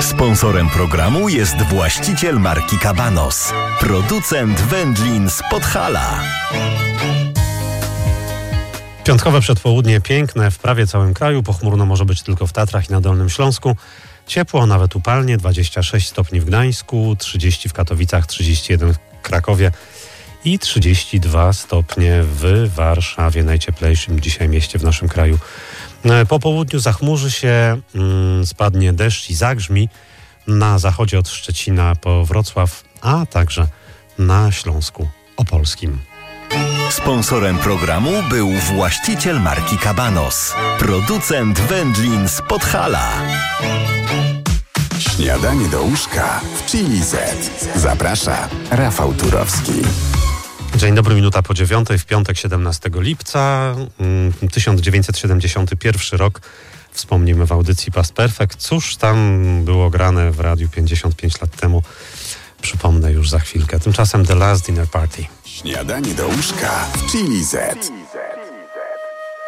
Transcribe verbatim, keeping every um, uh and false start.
Sponsorem programu jest właściciel marki Cabanos, producent wędlin z Podhala. Piątkowe przedpołudnie piękne w prawie całym kraju, pochmurno może być tylko w Tatrach i na Dolnym Śląsku. Ciepło, nawet upalnie, dwadzieścia sześć stopni w Gdańsku, trzydzieści w Katowicach, trzydzieści jeden w Krakowie i trzydzieści dwa stopnie w Warszawie, najcieplejszym dzisiaj mieście w naszym kraju. Po południu zachmurzy się, mm, spadnie deszcz i zagrzmi na zachodzie od Szczecina po Wrocław, a także na Śląsku Opolskim. Sponsorem programu był właściciel marki Cabanos, producent wędlin z Podhala. Śniadanie do łóżka w Chili Z. Zaprasza Rafał Turowski. Dzień dobry, minuta po dziewiątej, w piątek siedemnastego lipca, tysiąc dziewięćset siedemdziesiąty pierwszy rok. Wspomnimy w audycji Past Perfect. Cóż tam było grane w radiu pięćdziesiąt pięć lat temu? Przypomnę już za chwilkę. Tymczasem The Last Dinner Party. Śniadanie do łóżka w Chili Z.